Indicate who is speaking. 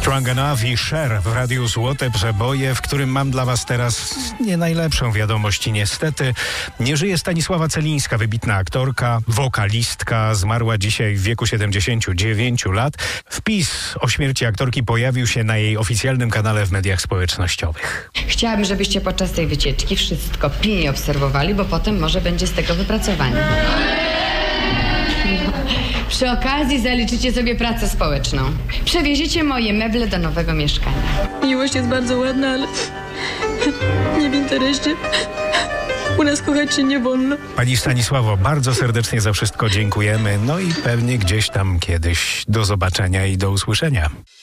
Speaker 1: Strong Enough i Cher w Radiu Złote Przeboje, w którym mam dla was teraz nie najlepszą wiadomość. Niestety nie żyje Stanisława Celińska, wybitna aktorka, wokalistka, zmarła dzisiaj w wieku 79 lat. Wpis o śmierci aktorki pojawił się na jej oficjalnym kanale w mediach społecznościowych.
Speaker 2: Chciałabym, żebyście podczas tej wycieczki wszystko pilnie obserwowali, bo potem może będzie z tego wypracowanie. Przy okazji zaliczycie sobie pracę społeczną. Przewieziecie moje meble do nowego mieszkania.
Speaker 3: Miłość jest bardzo ładna, ale nie w interesie. U nas kochać się nie wolno.
Speaker 1: Pani Stanisławo, bardzo serdecznie za wszystko dziękujemy. No i pewnie gdzieś tam kiedyś. Do zobaczenia i do usłyszenia.